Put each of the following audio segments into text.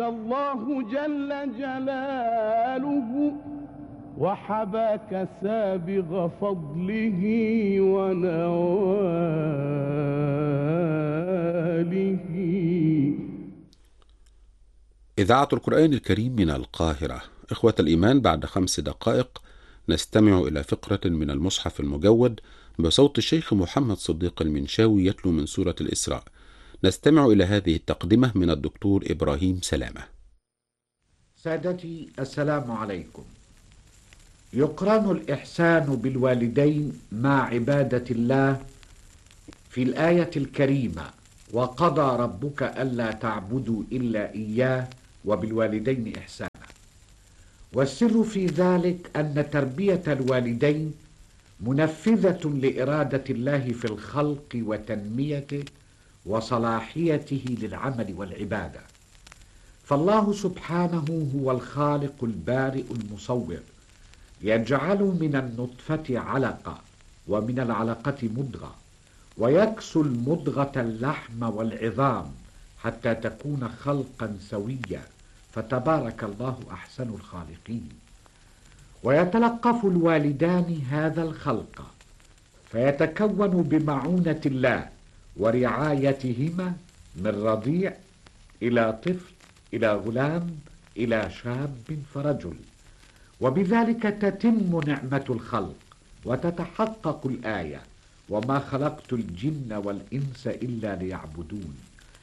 الله جل جلاله وحباك سابغ فضله ونواله. إذاعة القرآن الكريم من القاهرة. إخوة الإيمان، بعد 5 دقائق نستمع إلى فقرة من المصحف المجود بصوت الشيخ محمد صديق المنشاوي يتلو من سورة الإسراء. نستمع إلى هذه التقدمة من الدكتور إبراهيم سلامة. سادتي، السلام عليكم. يقرن الإحسان بالوالدين مع عبادة الله في الآية الكريمة: وقضى ربك ألا تعبدوا إلا إياه وبالوالدين إحسانا. والسر في ذلك أن تربية الوالدين منفذة لإرادة الله في الخلق وتنميته وصلاحيته للعمل والعبادة. فالله سبحانه هو الخالق البارئ المصور، يجعل من النطفة علقة ومن العلقة مضغة، ويكسو المضغة اللحم والعظام حتى تكون خلقا سويا، فتبارك الله أحسن الخالقين. ويتلقف الوالدان هذا الخلق فيتكون بمعونة الله ورعايتهما من رضيع إلى طفل إلى غلام إلى شاب فرجل، وبذلك تتم نعمة الخلق وتتحقق الآية: وما خلقت الجن والإنس إلا ليعبدون.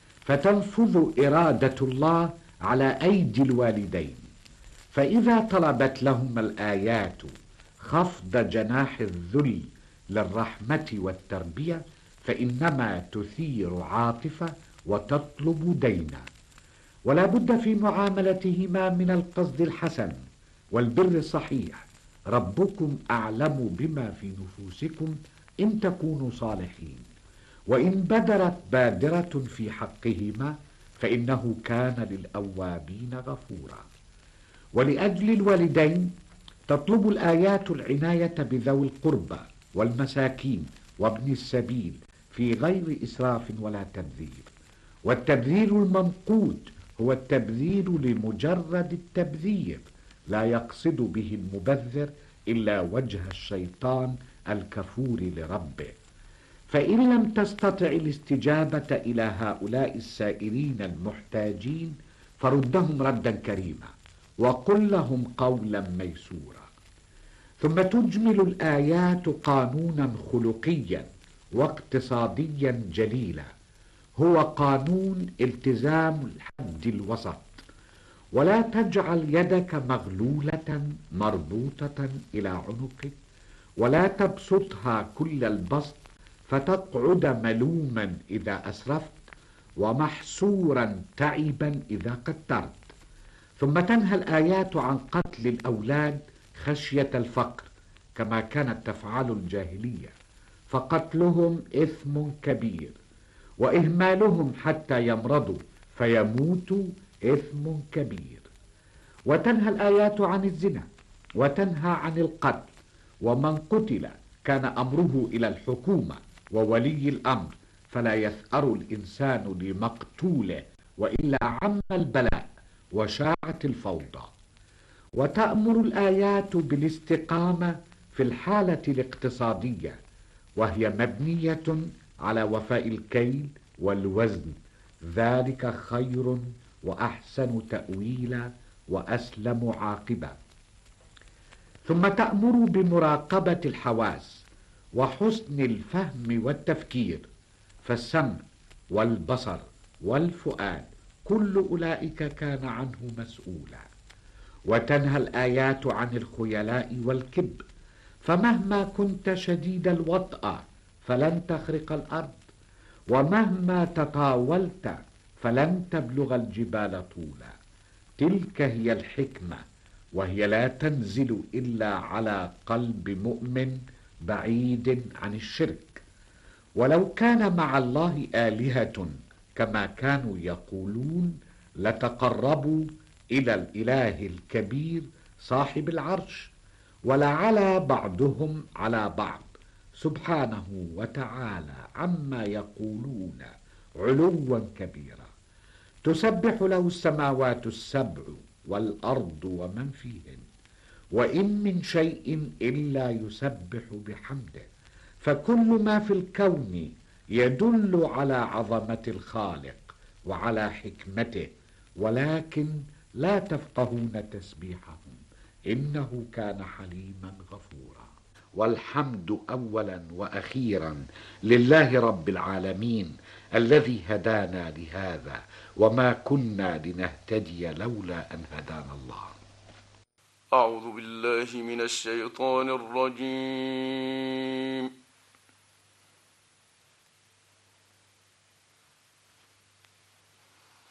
فتنفذ إرادة الله على أيدي الوالدين، فإذا طلبت لهم الآيات خفض جناح الذل للرحمة والتربية فإنما تثير عاطفة وتطلب دينا. ولا بد في معاملتهما من القصد الحسن والبر الصحيح: ربكم أعلم بما في نفوسكم إن تكونوا صالحين. وإن بدرت بادرة في حقهما فإنه كان للأوابين غفورا. ولأجل الوالدين تطلب الآيات العناية بذوي القربى والمساكين وابن السبيل في غير إسراف ولا تبذير. والتبذير الممقوت هو التبذير لمجرد التبذير، لا يقصد به المبذر إلا وجه الشيطان الكفور لربه. فإن لم تستطع الاستجابة إلى هؤلاء السائرين المحتاجين فردهم ردا كريما وقل لهم قولا ميسورا. ثم تجمل الآيات قانونا خلقيا واقتصاديا جليلا، هو قانون التزام الحد الوسط. ولا تجعل يدك مغلولة مربوطة إلى عنقك، ولا تبسطها كل البسط فتقعد ملوما إذا أسرفت ومحسورا تعبا إذا قترت. ثم تنهى الآيات عن قتل الأولاد خشية الفقر كما كانت تفعل الجاهلية، فقتلهم إثم كبير، وإهمالهم حتى يمرضوا فيموتوا إثم كبير. وتنهى الآيات عن الزنا، وتنهى عن القتل، ومن قتل كان أمره إلى الحكومة وولي الأمر، فلا يثأر الإنسان لمقتوله وإلا عم البلاء وشاعت الفوضى. وتأمر الآيات بالاستقامة في الحالة الاقتصادية، وهي مبنية على وفاء الكيل والوزن، ذلك خير وأحسن تأويلا وأسلم عاقبة. ثم تأمر بمراقبة الحواس وحسن الفهم والتفكير، فالسمع والبصر والفؤاد كل أولئك كان عنه مسؤولا. وتنهى الآيات عن الخيلاء والكبر، فمهما كنت شديد الوطأ فلن تخرق الأرض، ومهما تطاولت فلن تبلغ الجبال طولا. تلك هي الحكمة، وهي لا تنزل إلا على قلب مؤمن بعيد عن الشرك. ولو كان مع الله آلهة كما كانوا يقولون لتقربوا إلى الإله الكبير صاحب العرش، ولعلى بعضهم على بعض سبحانه وتعالى عما يقولون علوا كبيرا. تسبح له السماوات السبع والأرض ومن فيهن، وإن من شيء إلا يسبح بحمده، فكل ما في الكون يدل على عظمة الخالق وعلى حكمته، ولكن لا تفقهون تسبيحهم إنه كان حليما غفورا. والحمد أولا وأخيرا لله رب العالمين الذي هدانا لهذا، وما كنا لنهتدي لولا أن هدانا الله. أعوذ بالله من الشيطان الرجيم.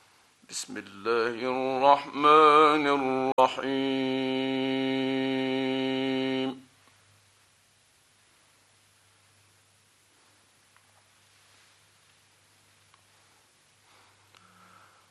بسم الله الرحمن الرحيم.